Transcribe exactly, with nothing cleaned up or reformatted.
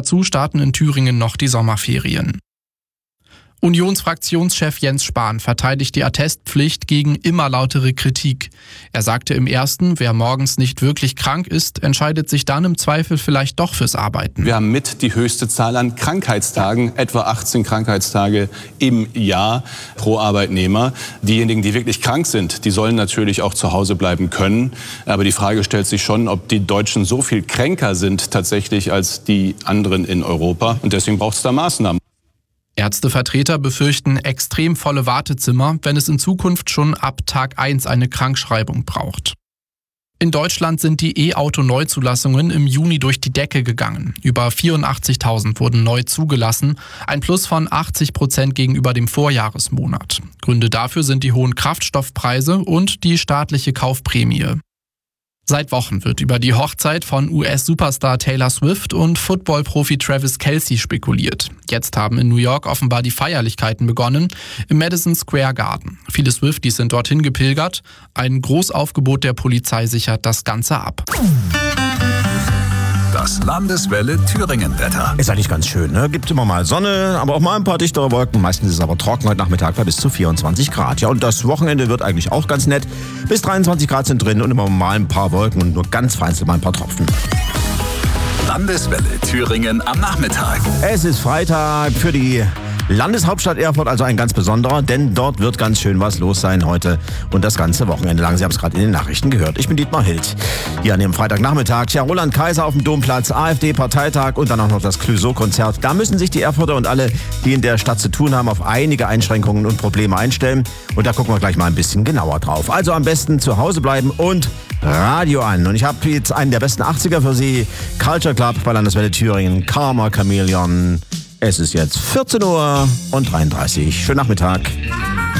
Dazu starten in Thüringen noch die Sommerferien. Unionsfraktionschef Jens Spahn verteidigt die Attestpflicht gegen immer lautere Kritik. Er sagte im ersten, wer morgens nicht wirklich krank ist, entscheidet sich dann im Zweifel vielleicht doch fürs Arbeiten. Wir haben mit die höchste Zahl an Krankheitstagen, etwa achtzehn Krankheitstage im Jahr pro Arbeitnehmer. Diejenigen, die wirklich krank sind, die sollen natürlich auch zu Hause bleiben können. Aber die Frage stellt sich schon, ob die Deutschen so viel kränker sind tatsächlich als die anderen in Europa. Und deswegen braucht es da Maßnahmen. Ärztevertreter befürchten extrem volle Wartezimmer, wenn es in Zukunft schon ab Tag eins eine Krankschreibung braucht. In Deutschland sind die E-Auto-Neuzulassungen im Juni durch die Decke gegangen. Über vierundachtzigtausend wurden neu zugelassen, ein Plus von achtzig Prozent gegenüber dem Vorjahresmonat. Gründe dafür sind die hohen Kraftstoffpreise und die staatliche Kaufprämie. Seit Wochen wird über die Hochzeit von U S-Superstar Taylor Swift und Football-Profi Travis Kelce spekuliert. Jetzt haben in New York offenbar die Feierlichkeiten begonnen, im Madison Square Garden. Viele Swifties sind dorthin gepilgert. Ein Großaufgebot der Polizei sichert das Ganze ab. Das Landeswelle Thüringen-Wetter. Ist eigentlich ganz schön, ne? Gibt immer mal Sonne, aber auch mal ein paar dichtere Wolken. Meistens ist es aber trocken, heute Nachmittag bei bis zu vierundzwanzig Grad. Ja, und das Wochenende wird eigentlich auch ganz nett. Bis dreiundzwanzig Grad sind drin und immer mal ein paar Wolken und nur ganz vereinzelt mal ein paar Tropfen. Landeswelle Thüringen am Nachmittag. Es ist Freitag für die Landeshauptstadt Erfurt, also ein ganz besonderer, denn dort wird ganz schön was los sein heute und das ganze Wochenende lang. Sie haben es gerade in den Nachrichten gehört. Ich bin Dietmar Hild. Hier an dem Freitagnachmittag, tja, Roland Kaiser auf dem Domplatz, AfD-Parteitag und dann auch noch das Clouseau-Konzert. Da müssen sich die Erfurter und alle, die in der Stadt zu tun haben, auf einige Einschränkungen und Probleme einstellen. Und da gucken wir gleich mal ein bisschen genauer drauf. Also am besten zu Hause bleiben und Radio an. Und ich habe jetzt einen der besten achtziger für Sie. Culture Club bei Landeswelle Thüringen, Karma Chameleon. Es ist jetzt vierzehn Uhr und dreiunddreißig. Schönen Nachmittag.